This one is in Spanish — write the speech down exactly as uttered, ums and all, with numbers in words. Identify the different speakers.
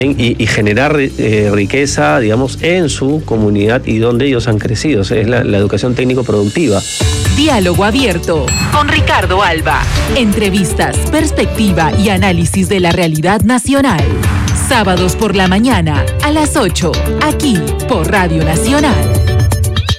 Speaker 1: Y, y generar eh, riqueza, digamos, en su comunidad y donde ellos han crecido. O sea, es la, la educación técnico-productiva.
Speaker 2: Diálogo abierto con Ricardo Alba. Entrevistas, perspectiva y análisis de la realidad nacional. Sábados por la mañana a las ocho, aquí por Radio Nacional.